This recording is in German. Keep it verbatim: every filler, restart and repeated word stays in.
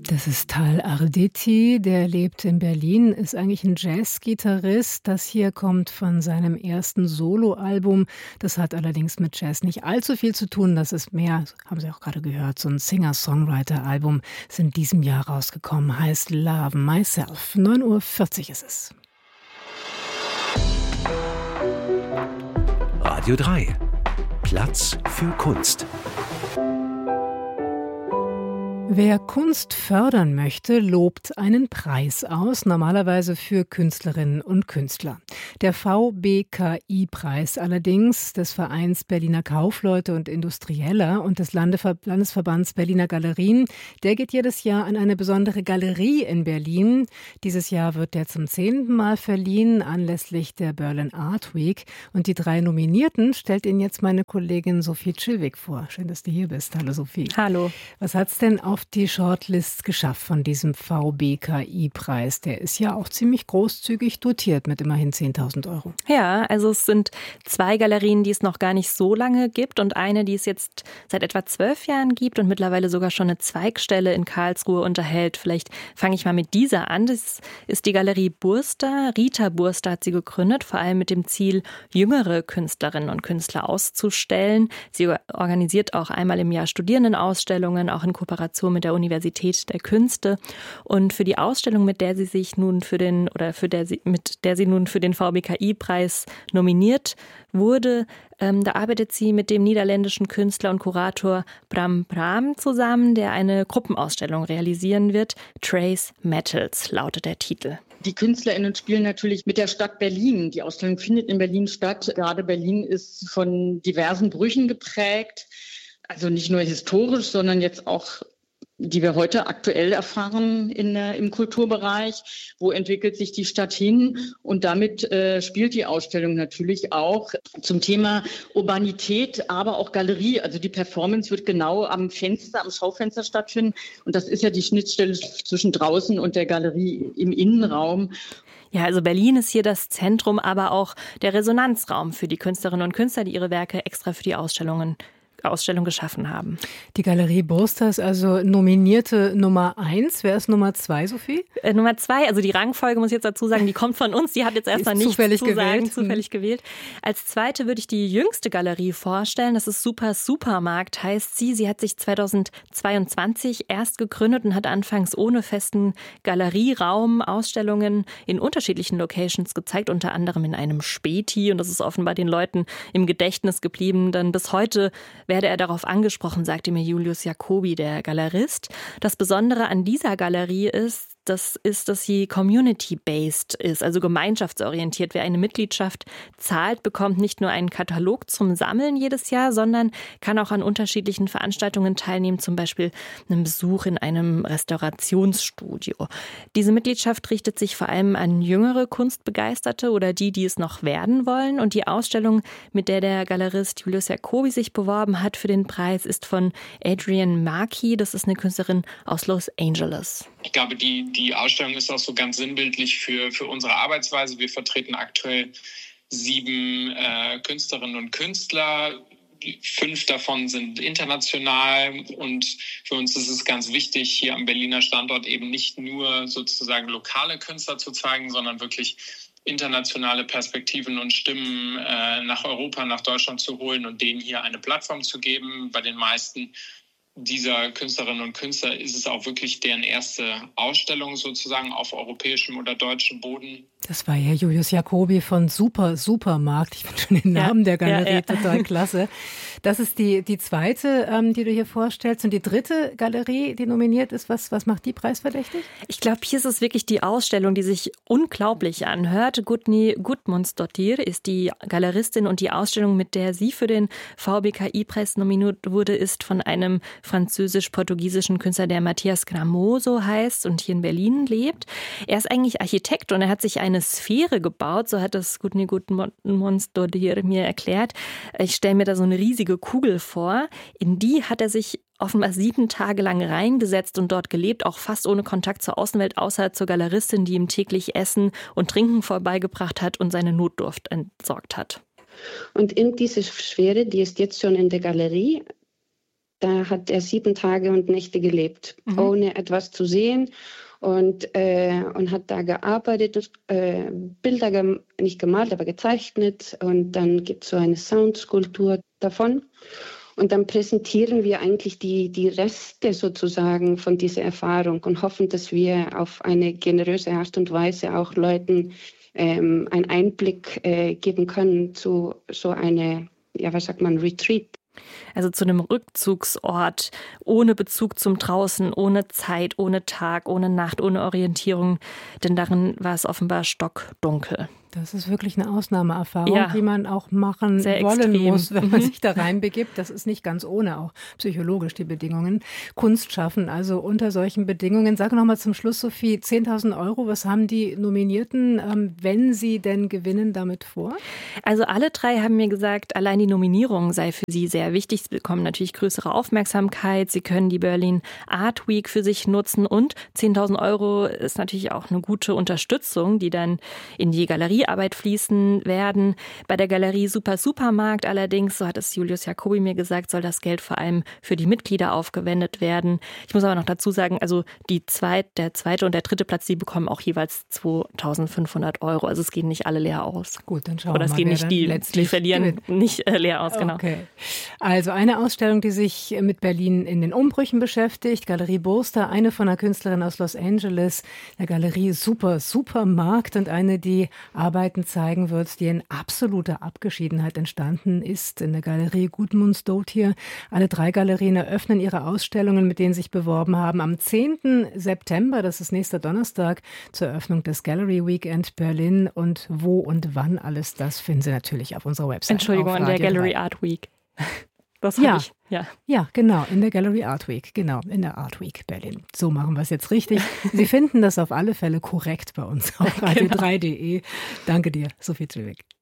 Das ist Tal Arditi, der lebt in Berlin, ist eigentlich ein Jazzgitarrist. Das hier kommt von seinem ersten Soloalbum. Das hat allerdings mit Jazz nicht allzu viel zu tun. Das ist mehr, haben Sie auch gerade gehört, so ein Singer-Songwriter-Album. Ist in diesem Jahr rausgekommen, heißt Love Myself. neun Uhr vierzig ist es. Radio drei. Platz für Kunst. Wer Kunst fördern möchte, lobt einen Preis aus, normalerweise für Künstlerinnen und Künstler. Der V B K I-Preis allerdings des Vereins Berliner Kaufleute und Industrieller und des Landever- Landesverbands Berliner Galerien, der geht jedes Jahr an eine besondere Galerie in Berlin. Dieses Jahr wird der zum zehnten Mal verliehen, anlässlich der Berlin Art Week. Und die drei Nominierten stellt Ihnen jetzt meine Kollegin Sophie Chilwig vor. Schön, dass du hier bist. Hallo Sophie. Hallo. Was hat's denn auf die Shortlist geschafft von diesem V B K I-Preis? Der ist ja auch ziemlich großzügig dotiert mit immerhin zehntausend Euro. Ja, also es sind zwei Galerien, die es noch gar nicht so lange gibt und eine, die es jetzt seit etwa zwölf Jahren gibt und mittlerweile sogar schon eine Zweigstelle in Karlsruhe unterhält. Vielleicht fange ich mal mit dieser an. Das ist die Galerie Burster. Rita Burster hat sie gegründet, vor allem mit dem Ziel, jüngere Künstlerinnen und Künstler auszustellen. Sie organisiert auch einmal im Jahr Studierendenausstellungen, auch in Kooperation mit der Universität der Künste. Und für die Ausstellung, mit der sie sich nun für den oder für der sie mit der sie nun für den V B K I-Preis nominiert wurde, ähm, da arbeitet sie mit dem niederländischen Künstler und Kurator Bram Bram zusammen, der eine Gruppenausstellung realisieren wird. Trace Metals lautet der Titel. Die KünstlerInnen spielen natürlich mit der Stadt Berlin. Die Ausstellung findet in Berlin statt. Gerade Berlin ist von diversen Brüchen geprägt. Also nicht nur historisch, sondern jetzt auch, die wir heute aktuell erfahren in, äh, im Kulturbereich. Wo entwickelt sich die Stadt hin? Und damit äh, spielt die Ausstellung natürlich auch zum Thema Urbanität, aber auch Galerie. Also die Performance wird genau am Fenster, am Schaufenster stattfinden. Und das ist ja die Schnittstelle zwischen draußen und der Galerie im Innenraum. Ja, also Berlin ist hier das Zentrum, aber auch der Resonanzraum für die Künstlerinnen und Künstler, die ihre Werke extra für die Ausstellungen Ausstellung geschaffen haben. Die Galerie Burster ist also nominierte Nummer eins. Wer ist Nummer zwei, Sophie? Äh, Nummer zwei, also die Rangfolge muss ich jetzt dazu sagen, die kommt von uns. Die hat jetzt erstmal nichts zufällig zu sagen, gewählt. zufällig gewählt. Als zweite würde ich die jüngste Galerie vorstellen. Das ist Super Supermarkt, heißt sie. Sie hat sich zweitausendzweiundzwanzig erst gegründet und hat anfangs ohne festen Galerieraum Ausstellungen in unterschiedlichen Locations gezeigt, unter anderem in einem Späti. Und das ist offenbar den Leuten im Gedächtnis geblieben, denn bis heute werde er darauf angesprochen, sagte mir Julius Jacobi, der Galerist. Das Besondere an dieser Galerie ist, das ist, dass sie community-based ist, also gemeinschaftsorientiert. Wer eine Mitgliedschaft zahlt, bekommt nicht nur einen Katalog zum Sammeln jedes Jahr, sondern kann auch an unterschiedlichen Veranstaltungen teilnehmen, zum Beispiel einem Besuch in einem Restaurationsstudio. Diese Mitgliedschaft richtet sich vor allem an jüngere Kunstbegeisterte oder die, die es noch werden wollen. Und die Ausstellung, mit der der Galerist Julius Jacobi sich beworben hat für den Preis, ist von Adrienne Markey. Das ist eine Künstlerin aus Los Angeles. Ich glaube, die, die Ausstellung ist auch so ganz sinnbildlich für, für unsere Arbeitsweise. Wir vertreten aktuell sieben äh, Künstlerinnen und Künstler. Fünf davon sind international und für uns ist es ganz wichtig, hier am Berliner Standort eben nicht nur sozusagen lokale Künstler zu zeigen, sondern wirklich internationale Perspektiven und Stimmen äh, nach Europa, nach Deutschland zu holen und denen hier eine Plattform zu geben. Bei den meisten dieser Künstlerinnen und Künstler ist es auch wirklich deren erste Ausstellung sozusagen auf europäischem oder deutschem Boden. Das war ja Julius Jacobi von Super Supermarkt. Ich finde schon den Namen ja, der Galerie ja, ja. total klasse. Das ist die, die zweite, ähm, die du hier vorstellst. Und die dritte Galerie, die nominiert ist, was, was macht die preisverdächtig? Ich glaube, hier ist es wirklich die Ausstellung, die sich unglaublich anhört. Gudni Gudmundsdottir ist die Galeristin und die Ausstellung, mit der sie für den V B K I-Preis nominiert wurde, ist von einem französisch-portugiesischen Künstler, der Matthias Gramoso heißt und hier in Berlin lebt. Er ist eigentlich Architekt und er hat sich eine Sphäre gebaut, so hat das Gudni Gudmundsdottir mir erklärt. Ich stelle mir da so eine riesige Kugel vor. In die hat er sich offenbar sieben Tage lang reingesetzt und dort gelebt, auch fast ohne Kontakt zur Außenwelt, außer zur Galeristin, die ihm täglich Essen und Trinken vorbeigebracht hat und seine Notdurft entsorgt hat. Und in dieser Sphäre, die ist jetzt schon in der Galerie, Da hat er sieben Tage und Nächte gelebt, mhm. ohne etwas zu sehen. Und, äh, und hat da gearbeitet, äh, Bilder gem- nicht gemalt, aber gezeichnet. Und dann gibt es so eine Soundskulptur davon. Und dann präsentieren wir eigentlich die, die Reste sozusagen von dieser Erfahrung und hoffen, dass wir auf eine generöse Art und Weise auch Leuten ähm, einen Einblick äh, geben können zu so eine, ja, was sagt man, Retreat. Also zu einem Rückzugsort, ohne Bezug zum Draußen, ohne Zeit, ohne Tag, ohne Nacht, ohne Orientierung. Denn darin war es offenbar stockdunkel. Das ist wirklich eine Ausnahmeerfahrung, ja. die man auch machen Sehr wollen extrem. muss, wenn man Mhm. sich da reinbegibt. Das ist nicht ganz ohne, auch psychologisch die Bedingungen. Kunst schaffen, also unter solchen Bedingungen. Sag noch mal zum Schluss, Sophie, zehntausend Euro, was haben die Nominierten, ähm, wenn sie denn gewinnen, damit vor? Also alle drei haben mir gesagt, allein die Nominierung sei für sie sehr wichtig. Sie bekommen natürlich größere Aufmerksamkeit. Sie können die Berlin Art Week für sich nutzen und zehntausend Euro ist natürlich auch eine gute Unterstützung, die dann in die Galerie Arbeit fließen werden. Bei der Galerie Super Supermarkt allerdings, so hat es Julius Jacobi mir gesagt, soll das Geld vor allem für die Mitglieder aufgewendet werden. Ich muss aber noch dazu sagen, also die zweit, der zweite und der dritte Platz, die bekommen auch jeweils zweitausendfünfhundert Euro. Also es gehen nicht alle leer aus. Gut, dann schauen wir Oder mal. es gehen nicht die, die verlieren gewinnt. nicht äh, leer aus, genau. Okay. Also eine Ausstellung, die sich mit Berlin in den Umbrüchen beschäftigt. Galerie Burster, eine von einer Künstlerin aus Los Angeles. Der Galerie Super Supermarkt und eine, die Arbeiten zeigen wird, die in absoluter Abgeschiedenheit entstanden ist. In der Galerie Gudmundsdóttir hier. Alle drei Galerien eröffnen ihre Ausstellungen, mit denen sie sich beworben haben, am zehnten September, das ist nächster Donnerstag, zur Eröffnung des Gallery Weekend Berlin. Und wo und wann alles das finden Sie natürlich auf unserer Website. Entschuldigung, an der Gallery drei. Art Week. Das ja. ich, ja. ja, genau, in der Gallery Art Week, genau, in der Art Week Berlin. So machen wir es jetzt richtig. Sie finden das auf alle Fälle korrekt bei uns auf radio drei punkt de. Danke dir, Sophie Zwiebig.